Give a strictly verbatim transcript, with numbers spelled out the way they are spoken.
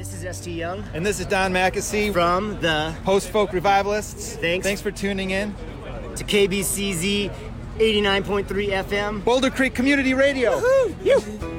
This is S T Young. And this is Don Mackesy from the Post Folk Revivalists. Thanks. Thanks for tuning in to K B C Z eighty-nine point three F M. Boulder Creek Community Radio. Woo-hoo!